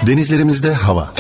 Denizlerimizde hava.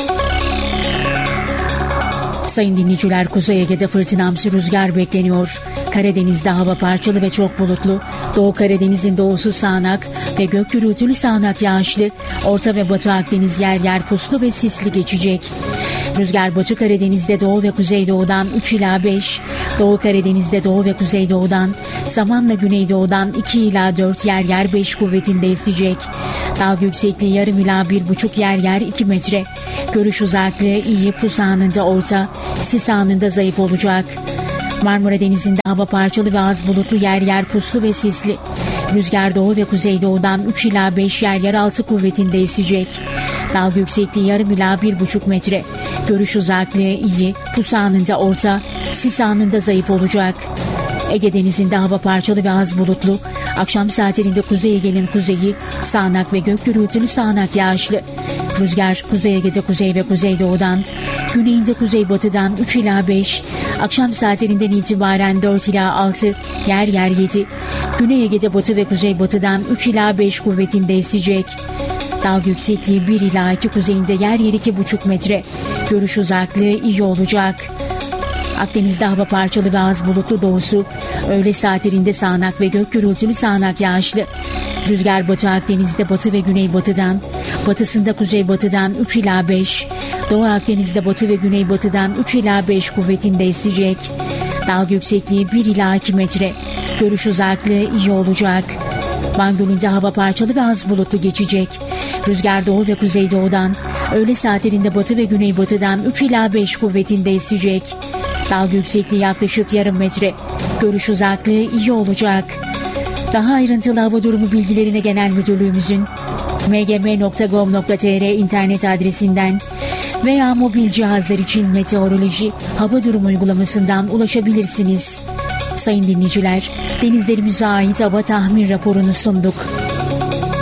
Sayın dinleyiciler, Kuzey Ege'de fırtınamsı rüzgar bekleniyor. Karadeniz'de hava parçalı ve çok bulutlu. Doğu Karadeniz'in doğusu sağanak ve gök gürültülü sağanak yağışlı. Orta ve Batı Akdeniz yer yer puslu ve sisli geçecek. Rüzgar Batı Karadeniz'de doğu ve kuzeydoğudan 3 ila 5, Doğu Karadeniz'de doğu ve kuzeydoğudan, zamanla güneydoğudan 2 ila 4 yer yer 5 kuvvetinde esecek. Dalga yüksekliği yarım ila 1,5 yer yer 2 metre. Görüş uzaklığı iyi, pus anında orta, sis anında zayıf olacak. Marmara Denizi'nde hava parçalı ve az bulutlu, yer yer puslu ve sisli. Rüzgar doğu ve kuzeydoğudan 3 ila 5 yer yer 6 kuvvetinde esecek. Dalga yüksekliği yarım ila 1,5 metre. Görüş uzaklığı iyi, pus anında orta, sis anında zayıf olacak. Ege Denizi'nde hava parçalı ve az bulutlu. Akşam saatlerinde Kuzey Ege'nin kuzeyi sağanak ve gök gürültülü sağanak yağışlı. Rüzgar Kuzey Ege'de kuzey ve kuzeydoğudan, güneyinde kuzeybatıdan 3 ila 5, akşam saatlerinden itibaren 4 ila 6, yer yer 7. Güney Ege'de batı ve kuzeybatıdan 3 ila 5 kuvvetinde esecek. Dalga yüksekliği 1 ila 2, kuzeyinde yer yer 2,5 metre. Görüş uzaklığı iyi olacak. Akdeniz'de hava parçalı ve az bulutlu, doğusu öğle saatlerinde sağanak ve gök gürültülü sağanak yağışlı. Rüzgar Batı Akdeniz'de batı ve güneybatıdan, batısında kuzeybatıdan 3 ila 5, Doğu Akdeniz'de batı ve güneybatıdan 3 ila 5 kuvvetinde esecek. Dalga yüksekliği 1 ila 2 metre. Görüş uzaklığı iyi olacak. Van Gölü'nde hava parçalı ve az bulutlu geçecek. Rüzgar doğu ve kuzeydoğudan, öğle saatlerinde batı ve güneybatıdan 3 ila 5 kuvvetinde esecek. Dalga yüksekliği yaklaşık yarım metre. Görüş uzaklığı iyi olacak. Daha ayrıntılı hava durumu bilgilerine Genel Müdürlüğümüzün mgm.gov.tr internet adresinden veya mobil cihazlar için meteoroloji hava durumu uygulamasından ulaşabilirsiniz. Sayın dinleyiciler, denizlerimize ait hava tahmin raporunu sunduk.